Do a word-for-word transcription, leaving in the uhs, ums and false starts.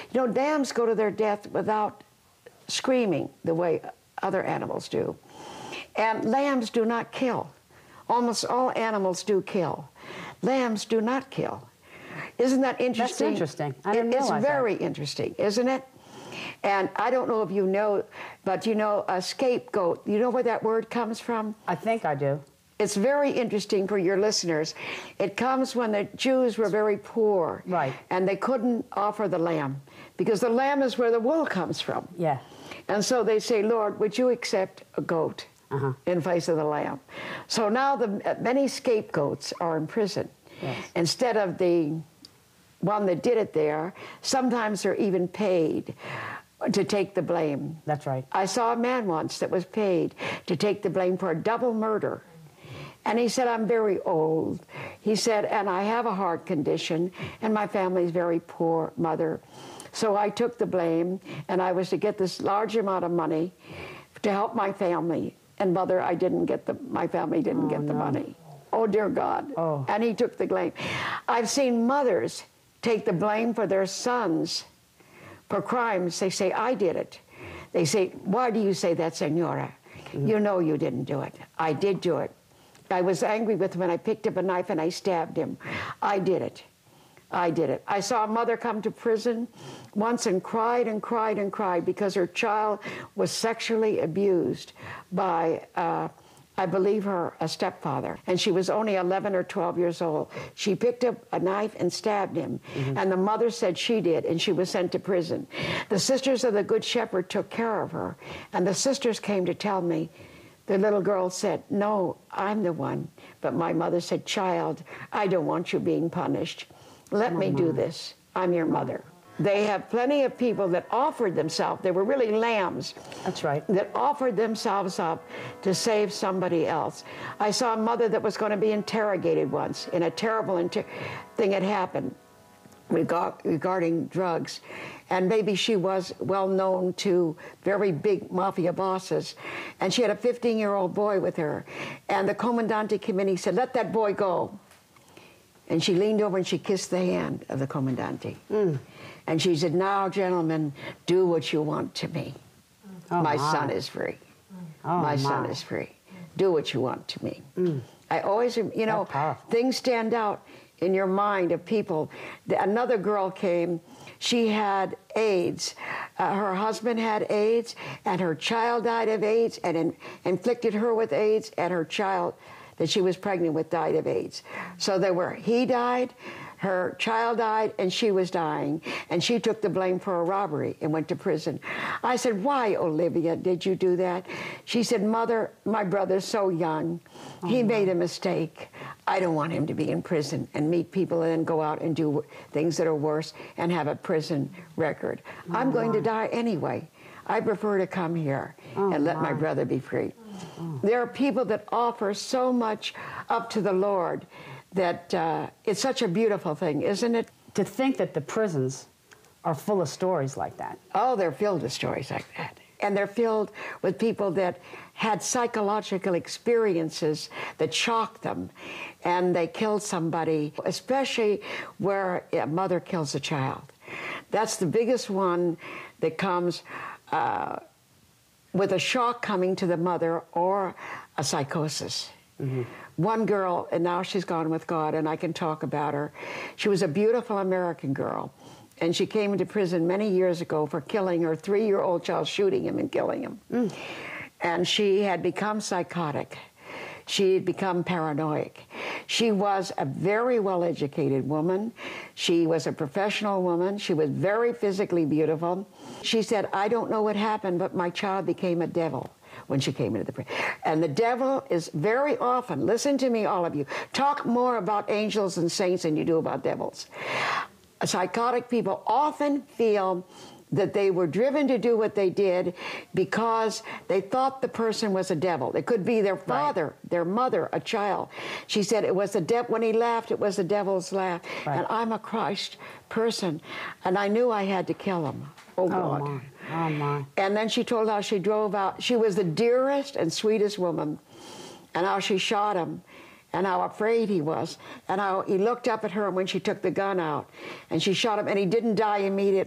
You know, lambs go to their death without screaming the way other animals do. And lambs do not kill. Almost all animals do kill. Lambs do not kill. Isn't that interesting? That's interesting. I didn't It's realize very that. interesting, isn't it? And I don't know if you know, but you know, a scapegoat, you know where that word comes from? I think I do. It's very interesting for your listeners. It comes when the Jews were very poor. Right. And they couldn't offer the lamb, because the lamb is where the wool comes from. Yeah. And so they say, Lord, would you accept a goat Uh-huh. in place of the lamb? So now the many scapegoats are in prison. Yes. Instead of the one that did it there, sometimes they're even paid to take the blame. That's right. I saw a man once that was paid to take the blame for a double murder. And he said, I'm very old. He said, and I have a heart condition, and my family's very poor, mother. So I took the blame, and I was to get this large amount of money to help my family. And mother, I didn't get the, my family didn't Oh, get the no. money. Oh, dear God. Oh. And he took the blame. I've seen mothers take the blame for their sons for crimes. They say, I did it. They say, why do you say that, Senora? Mm-hmm. You know you didn't do it. I did do it. I was angry with him, and I picked up a knife and I stabbed him. I did it. I did it. I saw a mother come to prison once and cried and cried and cried because her child was sexually abused by, uh, I believe her, a stepfather. And she was only eleven or twelve years old. She picked up a knife and stabbed him. Mm-hmm. And the mother said she did, and she was sent to prison. The Sisters of the Good Shepherd took care of her. And the sisters came to tell me, the little girl said, no, I'm the one. But my mother said, child, I don't want you being punished. Let me do this. I'm your mother. They have plenty of people that offered themselves. They were really lambs. That's right. That offered themselves up to save somebody else. I saw a mother that was going to be interrogated once, and a terrible inter thing had happened regard regarding drugs. And maybe she was well known to very big mafia bosses. And she had a fifteen-year-old boy with her. And the Comandante Committee said, let that boy go. And she leaned over and she kissed the hand of the Comandante. Mm. And she said, now, gentlemen, do what you want to me. Oh, my, my son is free. Oh, my, my son is free. Do what you want to me. Mm. I always, you know, things stand out in your mind of people. Another girl came. She had AIDS. Uh, her husband had AIDS, and her child died of AIDS, and in, inflicted her with AIDS, and her child that she was pregnant with died of AIDS. So they were, he died, her child died, and she was dying, and she took the blame for a robbery and went to prison. I said, why, Olivia, did you do that? She said, Mother, my brother's so young. Oh, he made a mistake. I don't want him to be in prison and meet people and then go out and do things that are worse and have a prison record. Oh, I'm going my. to die anyway. I prefer to come here oh, and let my. my brother be free. Oh. There are people that offer so much up to the Lord that uh, it's such a beautiful thing, isn't it? To think that the prisons are full of stories like that. Oh, they're filled with stories like that. And they're filled with people that had psychological experiences that shocked them, and they killed somebody, especially where a mother kills a child. That's the biggest one that comes uh, with a shock coming to the mother or a psychosis. Mm-hmm. One girl, and now she's gone with God, and I can talk about her. She was a beautiful American girl, and she came into prison many years ago for killing her three-year-old child, shooting him and killing him. Mm. And she had become psychotic. She had become paranoid. She was a very well-educated woman. She was a professional woman. She was very physically beautiful. She said, I don't know what happened, but my child became a devil when she came into the prison. And the devil is very often, listen to me, all of you, talk more about angels and saints than you do about devils. Psychotic people often feel that they were driven to do what they did because they thought the person was a devil. It could be their father, right. their mother, a child. She said it was the devil. When he laughed, it was the devil's laugh. Right. And I'm a Christ person, and I knew I had to kill him. Oh, oh God. My. Oh, my. And then she told how she drove out. She was the dearest and sweetest woman, and how she shot him, and how afraid he was, and how he looked up at her when she took the gun out, and she shot him, and he didn't die immediately.